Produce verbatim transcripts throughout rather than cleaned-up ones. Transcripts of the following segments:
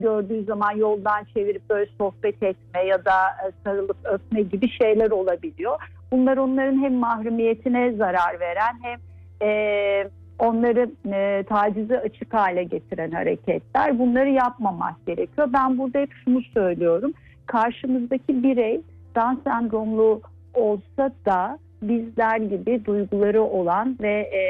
gördüğü zaman yoldan çevirip böyle sohbet etme ya da sarılıp öpme gibi şeyler olabiliyor. Bunlar onların hem mahremiyetine zarar veren hem e, onları e, tacize açık hale getiren hareketler. Bunları yapmamak gerekiyor. Ben burada hep şunu söylüyorum. Karşımızdaki birey Down sendromlu olsa da bizler gibi duyguları olan ve e,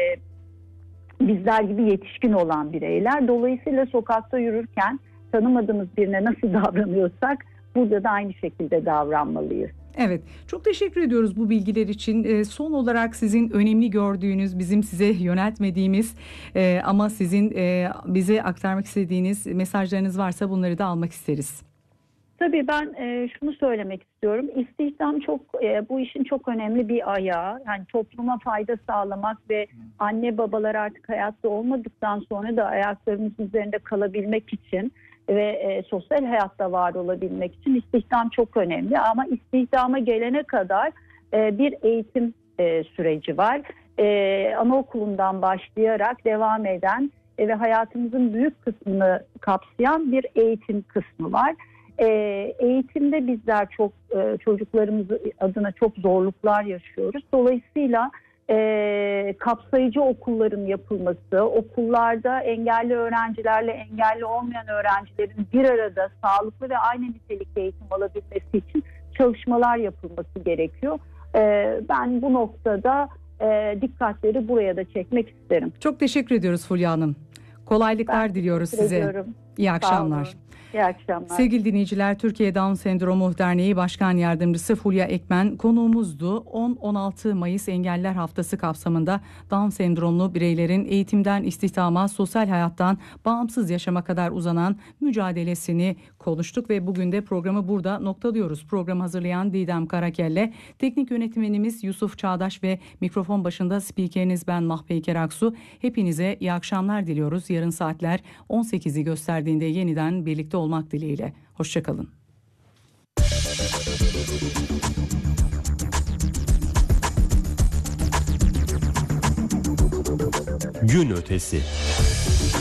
bizler gibi yetişkin olan bireyler. Dolayısıyla sokakta yürürken tanımadığımız birine nasıl davranıyorsak burada da aynı şekilde davranmalıyız. Evet, çok teşekkür ediyoruz bu bilgiler için. E, son olarak sizin önemli gördüğünüz, bizim size yöneltmediğimiz e, ama sizin e, bize aktarmak istediğiniz mesajlarınız varsa bunları da almak isteriz. Tabii ben e, şunu söylemek istiyorum. İstihdam çok e, bu işin çok önemli bir ayağı. Yani topluma fayda sağlamak ve anne babalar artık hayatta olmadıktan sonra da ayaklarımızın üzerinde kalabilmek için ve e, sosyal hayatta var olabilmek için istihdam çok önemli. Ama istihdama gelene kadar e, bir eğitim e, süreci var. E, anaokulundan başlayarak devam eden e, ve hayatımızın büyük kısmını kapsayan bir eğitim kısmı var. E, eğitimde bizler çok e, çocuklarımız adına çok zorluklar yaşıyoruz. Dolayısıyla e, kapsayıcı okulların yapılması, okullarda engelli öğrencilerle engelli olmayan öğrencilerin bir arada sağlıklı ve aynı nitelikte eğitim alabilmesi için çalışmalar yapılması gerekiyor. E, ben bu noktada e, dikkatleri buraya da çekmek isterim. Çok teşekkür ediyoruz Fulya Hanım. Kolaylıklar ben diliyoruz size. Ediyorum. İyi akşamlar. İyi akşamlar. Sevgili dinleyiciler, Türkiye Down Sendromu Derneği Başkan Yardımcısı Fulya Ekmen konuğumuzdu. on on altı Mayıs Engelliler Haftası kapsamında Down sendromlu bireylerin eğitimden istihdama, sosyal hayattan bağımsız yaşama kadar uzanan mücadelesini konuştuk ve bugün de programı burada noktalıyoruz. Programı hazırlayan Didem Karakelle, teknik yönetmenimiz Yusuf Çağdaş ve mikrofon başında spikeriniz ben Mahpeyker Aksu. Hepinize iyi akşamlar diliyoruz. Yarın saatler on sekizi gösterdiğinde yeniden birlikte olmak dileğiyle. Hoşçakalın. Gün ötesi.